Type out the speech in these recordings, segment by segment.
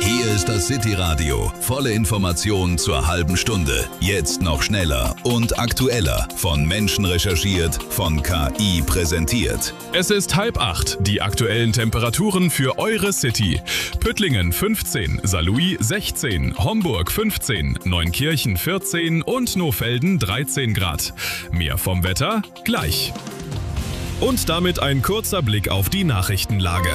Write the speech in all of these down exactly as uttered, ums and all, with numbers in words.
Hier ist das City Radio. Volle Informationen zur halben Stunde. Jetzt noch schneller und aktueller. Von Menschen recherchiert, von K I präsentiert. Es ist halb acht. Die aktuellen Temperaturen für eure City. Püttlingen fünfzehn, Saarlouis sechzehn, Homburg fünfzehn, Neunkirchen vierzehn und Nohfelden dreizehn Grad. Mehr vom Wetter gleich. Und damit ein kurzer Blick auf die Nachrichtenlage.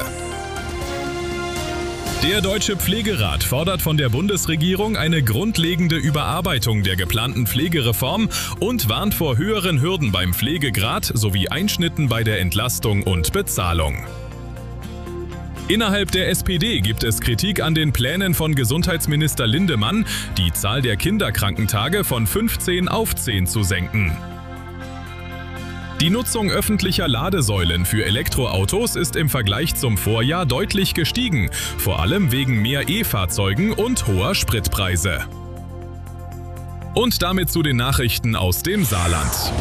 Der Deutsche Pflegerat fordert von der Bundesregierung eine grundlegende Überarbeitung der geplanten Pflegereform und warnt vor höheren Hürden beim Pflegegrad sowie Einschnitten bei der Entlastung und Bezahlung. Innerhalb der S P D gibt es Kritik an den Plänen von Gesundheitsminister Lindemann, die Zahl der Kinderkrankentage von fünfzehn auf zehn zu senken. Die Nutzung öffentlicher Ladesäulen für Elektroautos ist im Vergleich zum Vorjahr deutlich gestiegen, vor allem wegen mehr E-Fahrzeugen und hoher Spritpreise. Und damit zu den Nachrichten aus dem Saarland.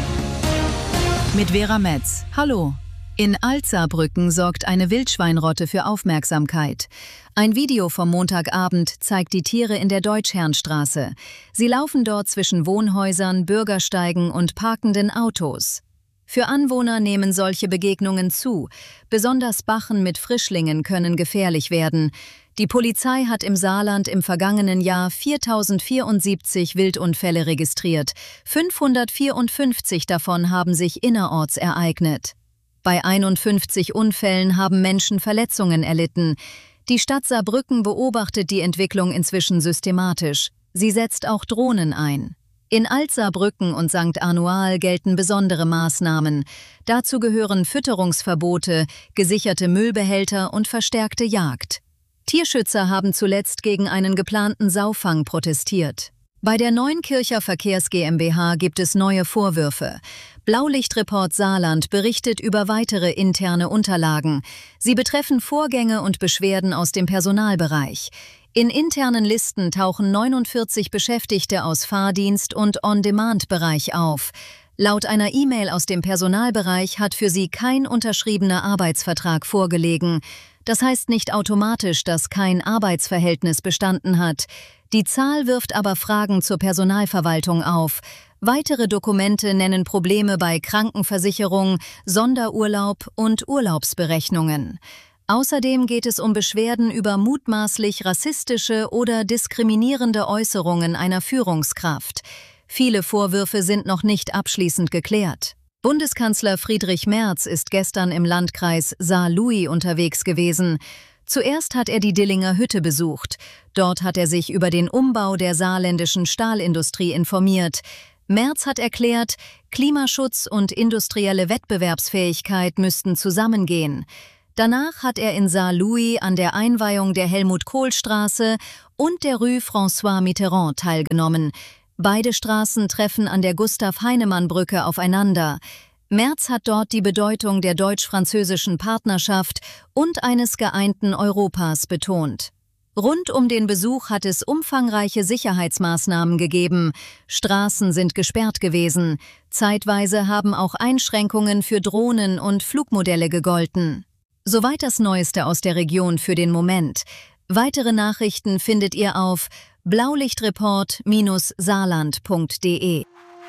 Mit Vera Metz. Hallo. In Alt-Saarbrücken sorgt eine Wildschweinrotte für Aufmerksamkeit. Ein Video vom Montagabend zeigt die Tiere in der Deutschherrnstraße. Sie laufen dort zwischen Wohnhäusern, Bürgersteigen und parkenden Autos. Für Anwohner nehmen solche Begegnungen zu. Besonders Bachen mit Frischlingen können gefährlich werden. Die Polizei hat im Saarland im vergangenen Jahr viertausendvierundsiebzig Wildunfälle registriert. fünfhundertvierundfünfzig davon haben sich innerorts ereignet. Bei einundfünfzig Unfällen haben Menschen Verletzungen erlitten. Die Stadt Saarbrücken beobachtet die Entwicklung inzwischen systematisch. Sie setzt auch Drohnen ein. In Alt-Saarbrücken und Sankt Anual gelten besondere Maßnahmen. Dazu gehören Fütterungsverbote, gesicherte Müllbehälter und verstärkte Jagd. Tierschützer haben zuletzt gegen einen geplanten Saufang protestiert. Bei der Neunkircher Verkehrs GmbH gibt es neue Vorwürfe. Blaulichtreport Saarland berichtet über weitere interne Unterlagen. Sie betreffen Vorgänge und Beschwerden aus dem Personalbereich. In internen Listen tauchen neunundvierzig Beschäftigte aus Fahrdienst- und On-Demand-Bereich auf. Laut einer E-Mail aus dem Personalbereich hat für sie kein unterschriebener Arbeitsvertrag vorgelegen. Das heißt nicht automatisch, dass kein Arbeitsverhältnis bestanden hat. Die Zahl wirft aber Fragen zur Personalverwaltung auf. Weitere Dokumente nennen Probleme bei Krankenversicherung, Sonderurlaub und Urlaubsberechnungen. Außerdem geht es um Beschwerden über mutmaßlich rassistische oder diskriminierende Äußerungen einer Führungskraft. Viele Vorwürfe sind noch nicht abschließend geklärt. Bundeskanzler Friedrich Merz ist gestern im Landkreis Saarlouis unterwegs gewesen. Zuerst hat er die Dillinger Hütte besucht. Dort hat er sich über den Umbau der saarländischen Stahlindustrie informiert. Merz hat erklärt, Klimaschutz und industrielle Wettbewerbsfähigkeit müssten zusammengehen. Danach hat er in Saarlouis an der Einweihung der Helmut-Kohl-Straße und der Rue François Mitterrand teilgenommen. Beide Straßen treffen an der Gustav-Heinemann-Brücke aufeinander. Merz hat dort die Bedeutung der deutsch-französischen Partnerschaft und eines geeinten Europas betont. Rund um den Besuch hat es umfangreiche Sicherheitsmaßnahmen gegeben. Straßen sind gesperrt gewesen. Zeitweise haben auch Einschränkungen für Drohnen und Flugmodelle gegolten. Soweit das Neueste aus der Region für den Moment. Weitere Nachrichten findet ihr auf blaulichtreport Bindestrich saarland Punkt de.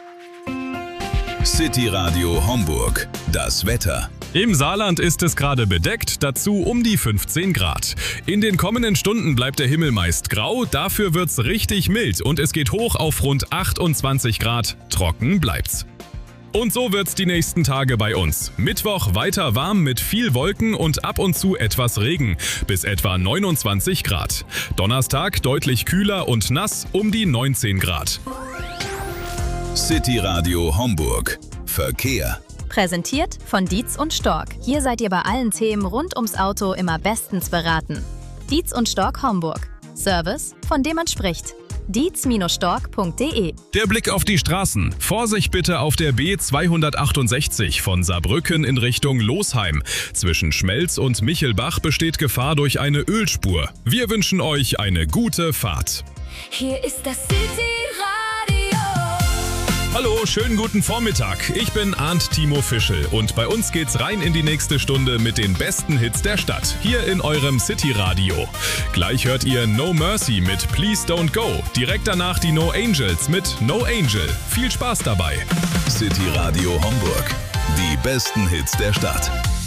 City Radio Homburg. Das Wetter. Im Saarland ist es gerade bedeckt, dazu um die fünfzehn Grad. In den kommenden Stunden bleibt der Himmel meist grau, dafür wird's richtig mild und es geht hoch auf rund achtundzwanzig Grad. Trocken bleibt's. Und so wird's die nächsten Tage bei uns. Mittwoch weiter warm mit viel Wolken und ab und zu etwas Regen, bis etwa neunundzwanzig Grad. Donnerstag deutlich kühler und nass um die neunzehn Grad. City Radio Homburg. Verkehr. Präsentiert von Dietz und Stork. Hier seid ihr bei allen Themen rund ums Auto immer bestens beraten. Dietz und Stork Homburg. Service, von dem man spricht. dietz Bindestrich stork Punkt de. Der Blick auf die Straßen. Vorsicht bitte auf der B zweihundertachtundsechzig von Saarbrücken in Richtung Losheim. Zwischen Schmelz und Michelbach besteht Gefahr durch eine Ölspur. Wir wünschen euch eine gute Fahrt. Hier ist das City Radio. Hallo, schönen guten Vormittag. Ich bin Arndt Timo Fischel und bei uns geht's rein in die nächste Stunde mit den besten Hits der Stadt, hier in eurem City-Radio. Gleich hört ihr No Mercy mit Please Don't Go, direkt danach die No Angels mit No Angel. Viel Spaß dabei. City Radio Homburg, die besten Hits der Stadt.